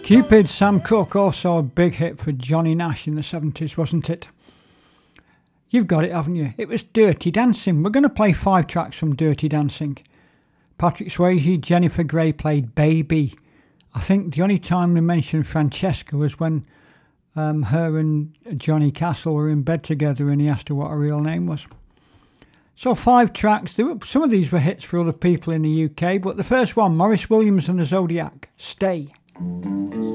Cupid, Sam Cooke, also a big hit for Johnny Nash in the 70s, wasn't it? You've got it, haven't you? It was Dirty Dancing. We're going to play 5 tracks from Dirty Dancing. Patrick Swayze, Jennifer Grey played Baby. I think the only time they mentioned Francesca was when her and Johnny Castle were in bed together and he asked her what her real name was. So 5 tracks. Some of these were hits for other people in the UK, but the first one, Maurice Williams and the Zodiac, Stay.